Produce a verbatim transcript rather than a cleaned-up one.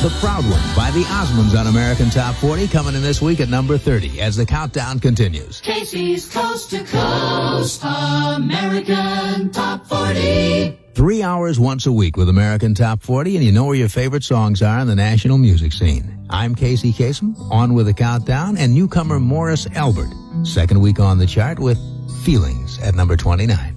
The Proud One by the Osmonds on American Top forty, coming in this week at number thirty as the countdown continues. Casey's Coast to Coast American Top forty. Three hours once a week with American Top forty, and you know where your favorite songs are in the national music scene. I'm Casey Kasem, on with the countdown, and newcomer Morris Albert, second week on the chart with Feelings at number twenty-nine.